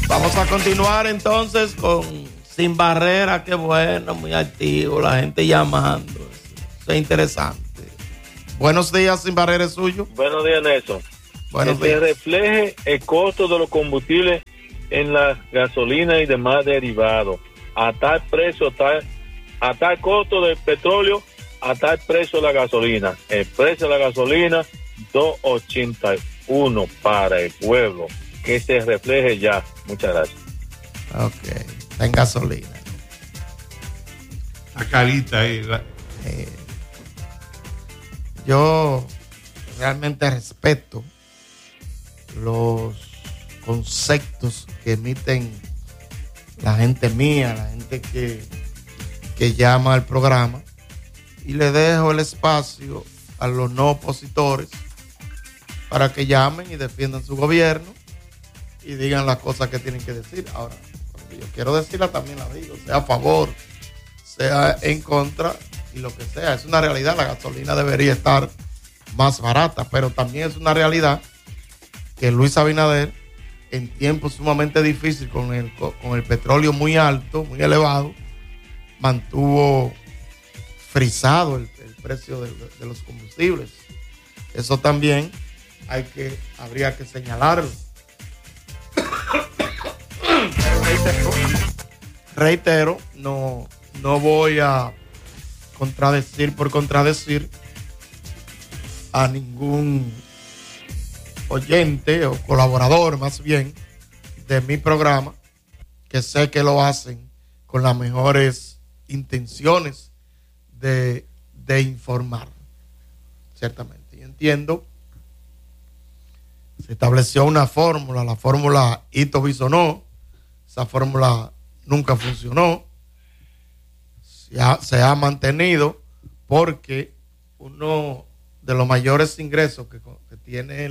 Vamos a continuar entonces con Sin Barrera. Qué bueno, muy activo, la gente llamando. Eso es interesante. Buenos días, Sin Barrera es suyo. Buenos días, Nelson. Buenos que días. se refleje el costo de los combustibles en la gasolina y demás derivados. A tal precio, a tal costo del petróleo, a tal precio de la gasolina. El precio de la gasolina, 2.81 para el pueblo. Que se refleje ya. Muchas gracias. Ok, está en gasolina. La carita ahí. Yo realmente respeto los conceptos que emiten la gente mía, la gente que llama al programa, y le dejo el espacio a los no opositores para que llamen y defiendan su gobierno y digan las cosas que tienen que decir. Ahora, cuando yo quiero decirla también la digo, sea a favor, sea en contra y lo que sea. Es una realidad, la gasolina debería estar más barata, pero también es una realidad que Luis Abinader, en tiempos sumamente difíciles, con el petróleo muy alto, muy elevado, mantuvo frisado el precio de los combustibles. Eso también habría que señalarlo. Reitero, no voy a contradecir por contradecir a ningún oyente o colaborador, más bien, de mi programa, que sé que lo hacen con las mejores intenciones de informar, ciertamente. Y entiendo, se estableció una fórmula, la fórmula Ito-Bisonó. Esa fórmula nunca funcionó, se ha mantenido porque uno de los mayores ingresos que tiene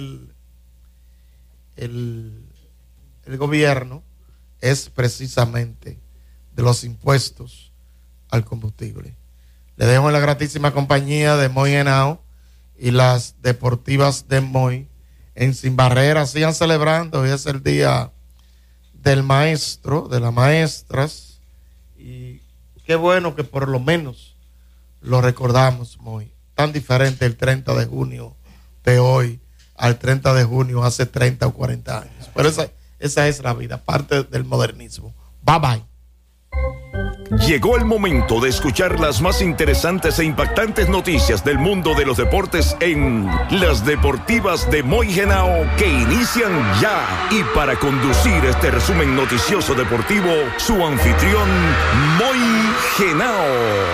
el gobierno es precisamente de los impuestos al combustible. Le dejo en la gratísima compañía de Moy Henao y las deportivas de Moy en Sin Barrera. Sigan celebrando, hoy es el día del maestro, de las maestras, y qué bueno que por lo menos lo recordamos, Moy. Tan diferente el 30 de junio de hoy al 30 de junio hace 30 o 40 años. Pero esa es la vida, parte del modernismo. Bye bye. Llegó el momento de escuchar las más interesantes e impactantes noticias del mundo de los deportes en Las Deportivas de Moy Henao, que inician ya. Y para conducir este resumen noticioso deportivo, su anfitrión, Moy Henao.